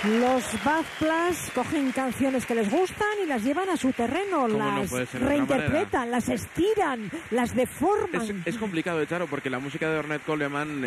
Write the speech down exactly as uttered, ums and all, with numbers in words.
Los Bad Plus cogen canciones que les gustan y las llevan a su terreno, las no reinterpretan, las estiran, las deforman. Es, es complicado, Charo, porque la música de Ornette Coleman